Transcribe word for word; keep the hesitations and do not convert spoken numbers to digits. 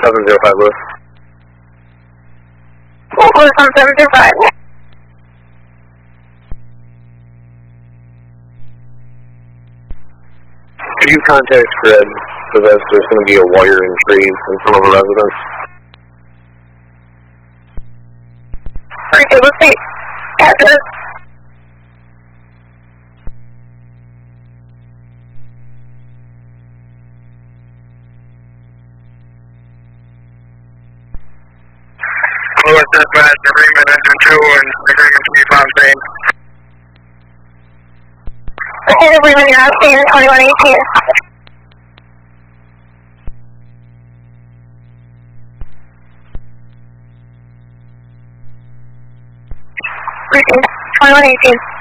seven zero five, Lewis. Lewis on seven zero five. Could you contact Fred for this? There's going to be a wire and trees in front of a residence. Okay, what's the address? Lewis dispatch, agreement engine two and agreement three Fontaine. Okay, agreement, you're outstanding twenty-one eighteen. twenty-one eighteen.